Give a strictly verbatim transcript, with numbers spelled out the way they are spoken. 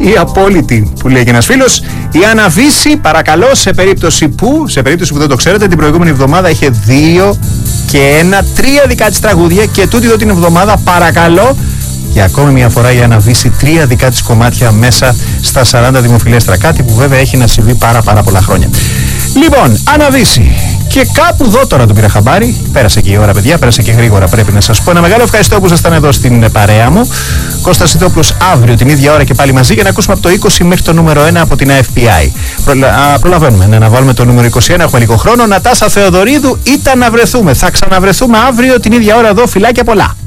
ή απόλυτη, που λέει και ένας φίλος. Η Άννα Βύση, παρακαλώ, σε περίπτωση που, σε περίπτωση που δεν το ξέρετε, την προηγούμενη εβδομάδα είχε δύο και ένα, τρία δικά της τραγούδια και τούτη εδώ την εβδομάδα, παρακαλώ, για ακόμη μια φορά η Άννα Βύση, τρία δικά της κομμάτια μέσα στα σαράντα δημοφιλέστρα. Κάτι που βέβαια έχει να συμβεί πάρα πάρα πολλά χρόνια. Λοιπόν, Άννα Βύση. Και κάπου εδώ τώρα το πήρα χαμπάρι. Πέρασε και η ώρα, παιδιά, πέρασε και γρήγορα, πρέπει να σας πω. Ένα μεγάλο ευχαριστώ που ήσασταν εδώ στην παρέα μου. Κώστας Ιδόπουλος αύριο την ίδια ώρα και πάλι μαζί για να ακούσουμε από το είκοσι μέχρι το νούμερο ένα από την εφ πι άι. Προλα... Α, προλαβαίνουμε ναι, να βάλουμε το νούμερο είκοσι ένα, έχουμε λίγο χρόνο. Νατάσα Θεοδωρίδου, ήταν να βρεθούμε. Θα ξαναβρεθούμε αύριο την ίδια ώρα εδώ. Φιλάκια πολλά.